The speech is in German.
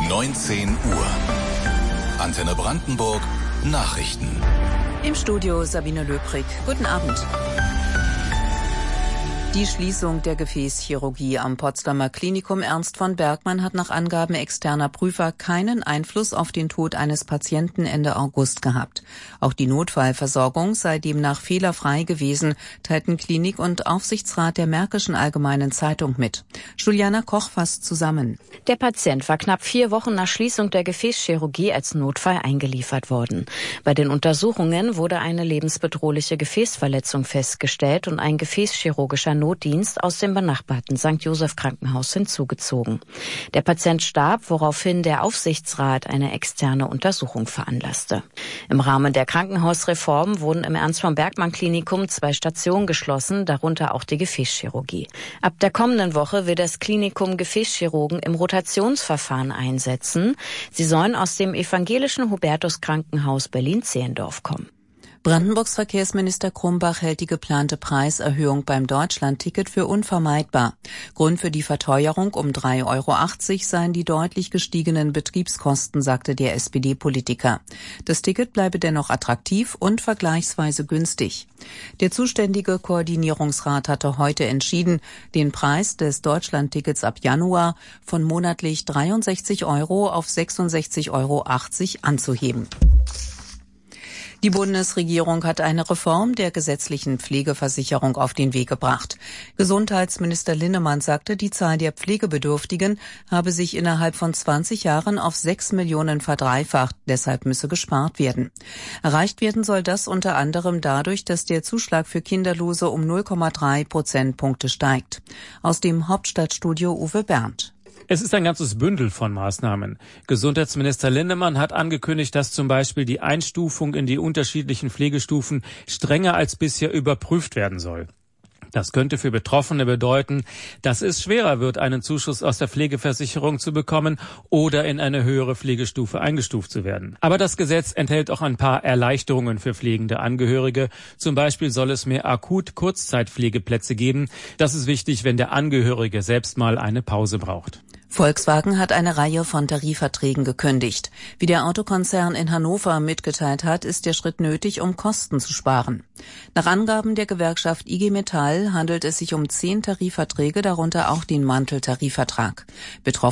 19 Uhr. Antenne Brandenburg. Nachrichten. Im Studio Sabine Löbrig. Guten Abend. Die Schließung der Gefäßchirurgie am Potsdamer Klinikum Ernst von Bergmann hat nach Angaben externer Prüfer keinen Einfluss auf den Tod eines Patienten Ende August gehabt. Auch die Notfallversorgung sei demnach fehlerfrei gewesen, teilten Klinik- und Aufsichtsrat der Märkischen Allgemeinen Zeitung mit. Juliana Koch fasst zusammen. Der Patient war knapp 4 Wochen nach Schließung der Gefäßchirurgie als Notfall eingeliefert worden. Bei den Untersuchungen wurde eine lebensbedrohliche Gefäßverletzung festgestellt und ein gefäßchirurgischer Notdienst aus dem benachbarten St. Joseph Krankenhaus hinzugezogen. Der Patient starb, woraufhin der Aufsichtsrat eine externe Untersuchung veranlasste. Im Rahmen der Krankenhausreform wurden im Ernst von Bergmann Klinikum 2 Stationen geschlossen, darunter auch die Gefäßchirurgie. Ab der kommenden Woche will das Klinikum Gefäßchirurgen im Rotationsverfahren einsetzen. Sie sollen aus dem evangelischen Hubertus Krankenhaus Berlin-Zehlendorf kommen. Brandenburgs Verkehrsminister Krumbach hält die geplante Preiserhöhung beim Deutschlandticket für unvermeidbar. Grund für die Verteuerung um 3,80 € seien die deutlich gestiegenen Betriebskosten, sagte der SPD-Politiker. Das Ticket bleibe dennoch attraktiv und vergleichsweise günstig. Der zuständige Koordinierungsrat hatte heute entschieden, den Preis des Deutschlandtickets ab Januar von monatlich 63 € auf 66,80 € anzuheben. Die Bundesregierung hat eine Reform der gesetzlichen Pflegeversicherung auf den Weg gebracht. Gesundheitsminister Linnemann sagte, die Zahl der Pflegebedürftigen habe sich innerhalb von 20 Jahren auf 6 Millionen verdreifacht. Deshalb müsse gespart werden. Erreicht werden soll das unter anderem dadurch, dass der Zuschlag für Kinderlose um 0,3 Prozentpunkte steigt. Aus dem Hauptstadtstudio Uwe Berndt. Es ist ein ganzes Bündel von Maßnahmen. Gesundheitsminister Linnemann hat angekündigt, dass zum Beispiel die Einstufung in die unterschiedlichen Pflegestufen strenger als bisher überprüft werden soll. Das könnte für Betroffene bedeuten, dass es schwerer wird, einen Zuschuss aus der Pflegeversicherung zu bekommen oder in eine höhere Pflegestufe eingestuft zu werden. Aber das Gesetz enthält auch ein paar Erleichterungen für pflegende Angehörige. Zum Beispiel soll es mehr Akut-Kurzzeitpflegeplätze geben. Das ist wichtig, wenn der Angehörige selbst mal eine Pause braucht. Volkswagen hat eine Reihe von Tarifverträgen gekündigt. Wie der Autokonzern in Hannover mitgeteilt hat, ist der Schritt nötig, um Kosten zu sparen. Nach Angaben der Gewerkschaft IG Metall handelt es sich um 10 Tarifverträge, darunter auch den Manteltarifvertrag. Betroffen